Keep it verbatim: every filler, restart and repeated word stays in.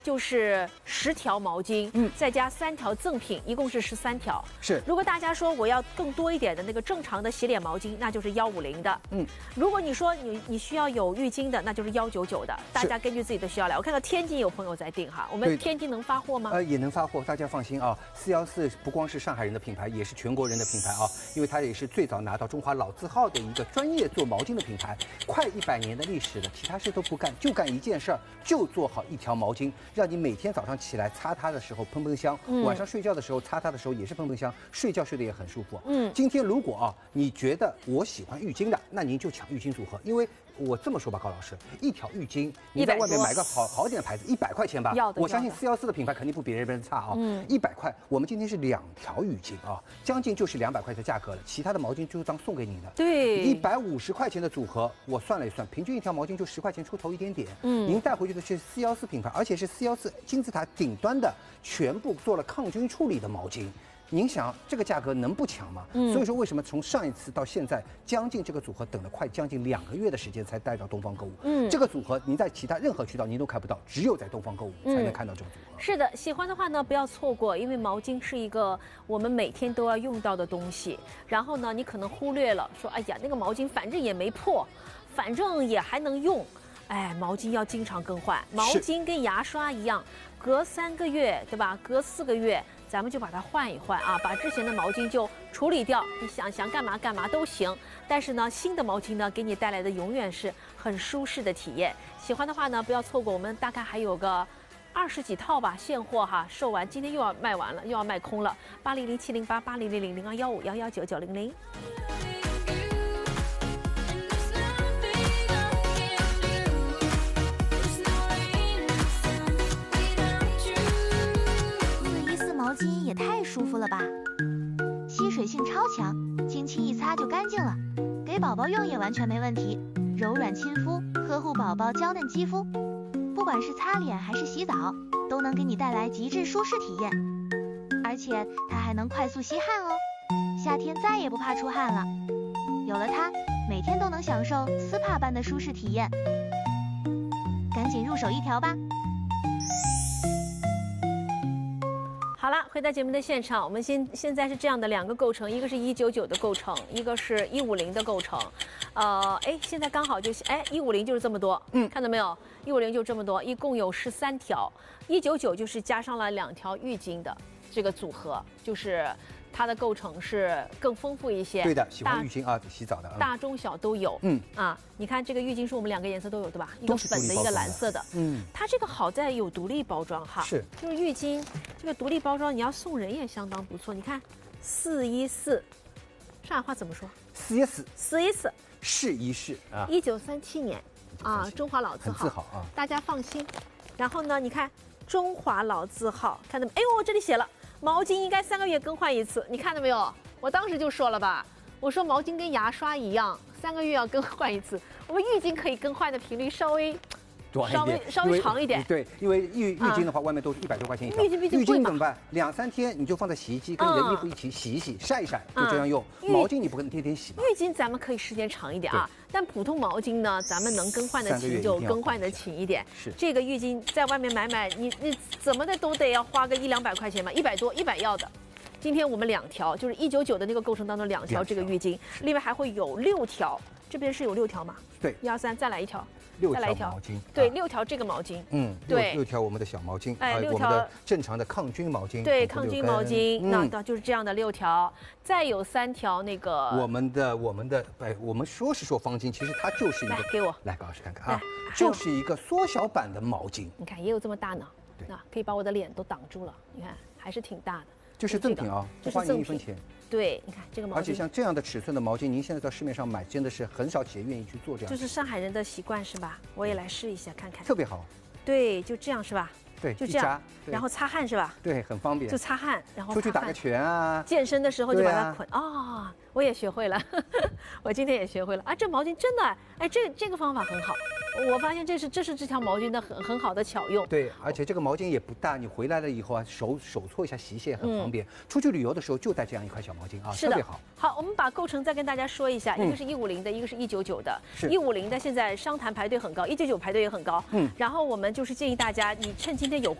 就是十条毛巾， 嗯， 再加三条赠品，一共是十三条。 是， 如果大家说我要更多一点的那个正常的洗脸毛巾，那就是幺五零的。嗯，如果你说你你需要有浴巾的，那就是幺九九的。大家根据自己的需要来。我看到天津有朋友在订哈，我们天津能发货吗？ 呃，也能发货，大家放心啊。四幺四不光是上海人的品牌，也是全国人的品牌啊，因为它也是最早拿到中华老字号的一个专业做毛巾的品牌，快一百年的历史了，其他事都不干，就干一件事儿，就做好一条毛巾。让你每天早上起来擦它的时候喷喷香，嗯、晚上睡觉的时候擦它的时候也是喷喷香，睡觉睡得也很舒服。嗯，今天如果啊你觉得我喜欢浴巾的，那您就抢浴巾组合，因为我这么说吧，高老师，一条浴巾你在外面买个好好点的牌子，一百块钱吧， 要的。 我相信四幺四的品牌肯定不比别人差啊。嗯，一百块，我们今天是两条浴巾啊，将近就是两百块的价格了，其他的毛巾就当送给你的。 对， 一百五十块钱的组合，我算了一算，平均一条毛巾就十块钱出头一点点。嗯，您带回去的是四幺四品牌，而且是四幺四金字塔顶端的，全部做了抗菌处理的毛巾。您想这个价格能不抢吗？嗯，所以说为什么从上一次到现在，将近这个组合等了快将近两个月的时间才带到东方购物。嗯，这个组合您在其他任何渠道您都看不到，只有在东方购物才能看到这个组合。 嗯、是的，喜欢的话呢不要错过，因为毛巾是一个我们每天都要用到的东西。然后呢，你可能忽略了，说哎呀那个毛巾反正也没破，反正也还能用。哎，毛巾要经常更换，毛巾跟牙刷一样，隔三个月，对吧？隔四个月，咱们就把它换一换啊，把之前的毛巾就处理掉，你想想干嘛干嘛都行。但是呢，新的毛巾呢，给你带来的永远是很舒适的体验。喜欢的话呢，不要错过，我们大概还有个二十几套吧，现货哈，售完，今天又要卖完了，又要卖空了。八零零七零八八零零零零二幺五幺幺九九零零。 毛巾也太舒服了吧，吸水性超强，轻轻一擦就干净了，给宝宝用也完全没问题，柔软亲肤，呵护宝宝娇嫩肌肤，不管是擦脸还是洗澡，都能给你带来极致舒适体验，而且它还能快速吸汗哦，夏天再也不怕出汗了，有了它，每天都能享受斯帕般的舒适体验，赶紧入手一条吧。 好了，回到节目的现场，我们现现在是这样的两个构成，一个是一九九的构成，一个是一五零的构成。呃，哎，现在刚好就是哎，一五零就是这么多，嗯，看到没有？一五零就这么多，一共有十三条，一九九就是加上了两条浴巾的这个组合，就是它的构成是更丰富一些。 对的，喜欢浴巾啊，洗澡的，嗯、 大中小都有。嗯啊，你看这个浴巾是我们两个颜色都有，对吧？一个粉的，一个蓝色的。嗯，它这个好在有独立包装哈。 是， 就是浴巾这个独立包装，你要送人也相当不错。你看，四一四，上海话怎么说？ 四一四， 四一四， 试一试啊。 一九三七年啊，中华老字号， 很自豪啊， 大家放心。然后呢，你看中华老字号，看到没？哎呦，这里写了。毛巾应该三个月更换一次，你看到没有？我当时就说了吧，我说毛巾跟牙刷一样，三个月要更换一次。我们浴巾可以更换的频率稍微稍微稍微长一点。 对，因为浴浴巾的话，外面都是一百多块钱一条。 浴巾毕竟贵嘛。 浴巾怎么办？两三天你就放在洗衣机跟人衣服一起洗一洗、晒一晒，就这样用。毛巾你不可能天天洗嘛。 浴巾咱们可以时间长一点啊，但普通毛巾呢，咱们能更换的勤就更换的勤一点。 是。 这个浴巾在外面买买，你你怎么的都得要花个一两百块钱吧，一百多，一百要的。今天我们两条，就是一九九的那个构成当中两条这个浴巾，另外还会有六条，这边是有六条嘛？ 对， 一二三，再来一条， 六条毛巾， 对，六条这个毛巾， 嗯，对，六条我们的小毛巾， 哎，六条我们的正常的抗菌毛巾， 对，抗菌毛巾，那那就是这样的六条，再有三条那个我们的我们的哎，我们说是说方巾，其实它就是一个， 给我来，高老师看看啊，就是一个缩小版的毛巾， 你看也有这么大呢，那可以把我的脸都挡住了，你看还是挺大的。 就是赠品啊，不花您一分钱。 对，你看这个毛巾， 而且像这样的尺寸的毛巾，您现在在市面上买，真的是很少企业愿意去做这样。 就是上海人的习惯是吧？我也来试一下看看。 特别好。 对，就这样是吧？ 对， 就这样，然后擦汗是吧？ 对，很方便。 就擦汗，然后出去打个拳啊， 健身的时候就把它捆。哦，我也学会了，我今天也学会了啊！这毛巾真的，哎，这这个方法很好。 我发现这是这是这条毛巾的很很好的巧用。 对，而且这个毛巾也不大，你回来了以后啊，手手搓一下洗洗也很方便。嗯、出去旅游的时候就带这样一块小毛巾啊， 是的， 特别好。 好，我们把构成再跟大家说一下， 嗯、 一个是一五零的，一个是一九九的。 是一五零的现在商谈排队很高，一九九排队也很高。嗯，然后我们就是建议大家，你趁今天有